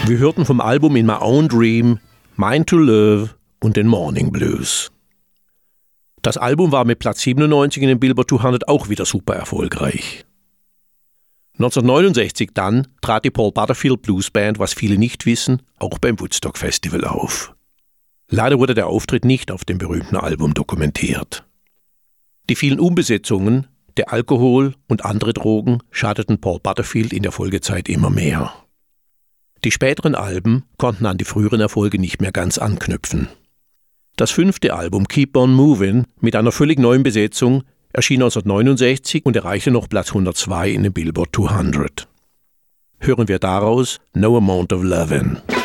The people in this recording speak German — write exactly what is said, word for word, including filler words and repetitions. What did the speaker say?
Wir hörten vom Album In My Own Dream, Mind to Love und den Morning Blues. Das Album war mit Platz siebenundneunzig in den Billboard zweihundert auch wieder super erfolgreich. neunzehnhundertneunundsechzig dann trat die Paul Butterfield Blues Band, was viele nicht wissen, auch beim Woodstock Festival auf. Leider wurde der Auftritt nicht auf dem berühmten Album dokumentiert. Die vielen Umbesetzungen, der Alkohol und andere Drogen schadeten Paul Butterfield in der Folgezeit immer mehr. Die späteren Alben konnten an die früheren Erfolge nicht mehr ganz anknüpfen. Das fünfte Album Keep On Movin' mit einer völlig neuen Besetzung erschien neunzehnhundertneunundsechzig und erreichte noch Platz hundertzwei in den Billboard zweihundert. Hören wir daraus No Amount of Lovin'.